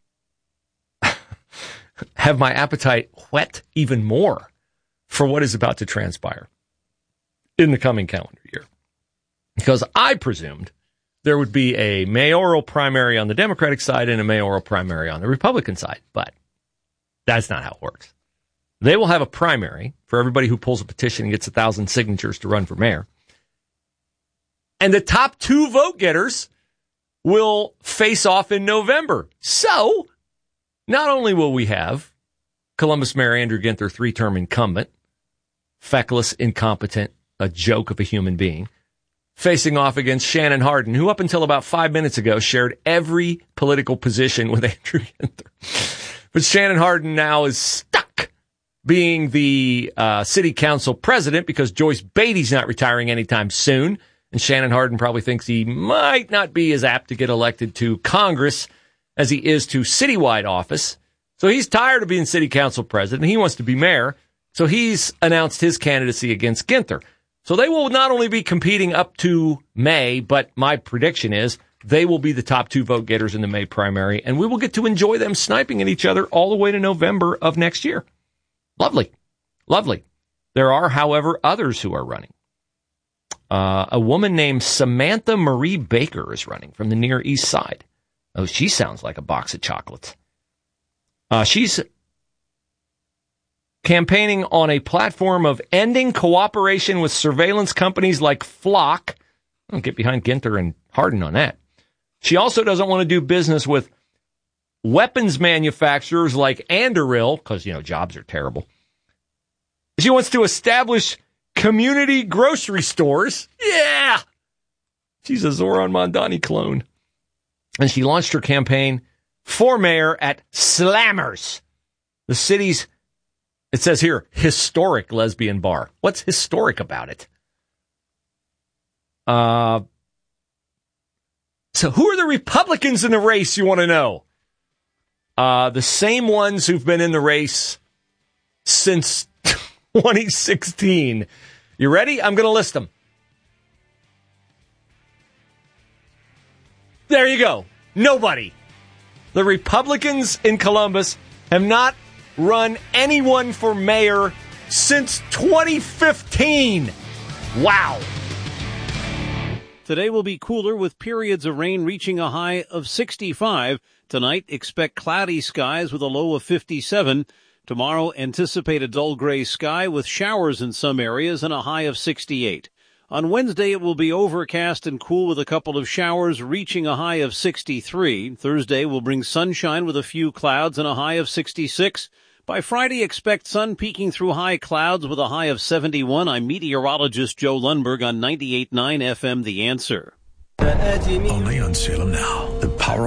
my appetite whet even more for what is about to transpire in the coming calendar year. Because I presumed there would be a mayoral primary on the Democratic side and a mayoral primary on the Republican side. But that's not how it works. They will have a primary for everybody who pulls a petition and gets 1,000 signatures to run for mayor. And the top 2 vote getters will face off in November. So, not only will we have Columbus Mayor Andrew Ginther, 3-term incumbent, feckless, incompetent, a joke of a human being, facing off against Shannon Hardin, who up until about 5 minutes ago shared every political position with Andrew Ginther. But Shannon Hardin now is stuck being the city council president because Joyce Beatty's not retiring anytime soon. And Shannon Hardin probably thinks he might not be as apt to get elected to Congress as he is to citywide office. So he's tired of being city council president. He wants to be mayor. So he's announced his candidacy against Ginther. So they will not only be competing up to May, but my prediction is they will be the top 2 vote getters in the May primary, and we will get to enjoy them sniping at each other all the way to November of next year. Lovely. Lovely. There are, however, others who are running. A woman named Samantha Marie Baker is running from the Near East Side. Oh, she sounds like a box of chocolates. She's campaigning on a platform of ending cooperation with surveillance companies like Flock. I'll get behind Ginther and Hardin on that. She also doesn't want to do business with weapons manufacturers like Anduril, because, jobs are terrible. She wants to establish community grocery stores. Yeah! She's a Zoran Mondani clone. And she launched her campaign for mayor at Slammers, the city's, it says here, historic lesbian bar. What's historic about it? So who are the Republicans in the race, you want to know? The same ones who've been in the race since 2016. You ready? I'm going to list them. There you go. Nobody. The Republicans in Columbus have not run anyone for mayor since 2015. Wow. Today will be cooler with periods of rain reaching a high of 65. Tonight, expect cloudy skies with a low of 57. Tomorrow, anticipate a dull gray sky with showers in some areas and a high of 68. On Wednesday, it will be overcast and cool with a couple of showers, reaching a high of 63. Thursday will bring sunshine with a few clouds and a high of 66. By Friday, expect sun peeking through high clouds with a high of 71. I'm meteorologist Joe Lundberg on 98.9 FM The Answer. Only on Salem Now. The power